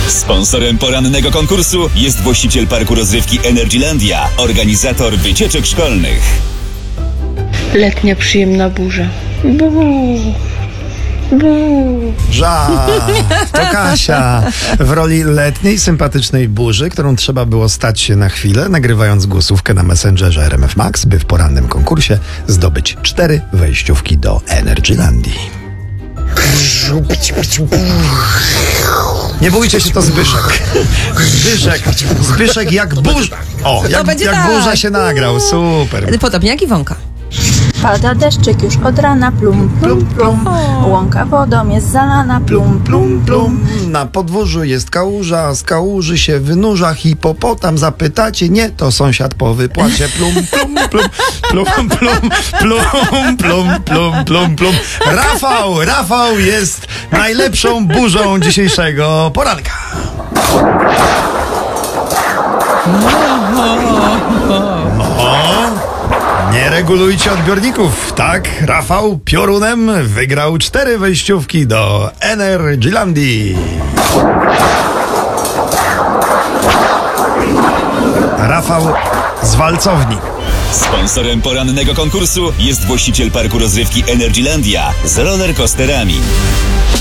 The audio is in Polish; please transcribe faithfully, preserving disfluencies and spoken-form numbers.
Sponsorem porannego konkursu jest właściciel parku rozrywki Energylandia, organizator wycieczek szkolnych. Letnia przyjemna burza. Buu. Buu. Żart, to Kasia w roli letniej, sympatycznej burzy, którą trzeba było stać się na chwilę, nagrywając głosówkę na Messengerze R M F Max, by w porannym konkursie zdobyć cztery wejściówki do Energylandii. Nie bójcie się, to Zbyszek. Zbyszek, Zbyszek jak burza. O, jak, będzie jak tak. burza się nagrał, super. Podobnie jak Iwonka. Pada deszczyk już od rana, plum, plum, plum. Łąka wodą jest zalana, plum, plum, plum. Na podwórzu jest kałuża, z kałuży się wynurza hipopotam. Zapytacie, nie, to sąsiad po wypłacie. Plum, plum, plum, plum, plum, plum, plum, plum, plum, plum. Rafał, Rafał jest najlepszą burzą dzisiejszego poranka. O, nie regulujcie odbiorników, tak? Rafał piorunem wygrał cztery wejściówki do Energylandii. Rafał z walcowni. Sponsorem porannego konkursu jest właściciel parku rozrywki Energylandia z rollercoasterami.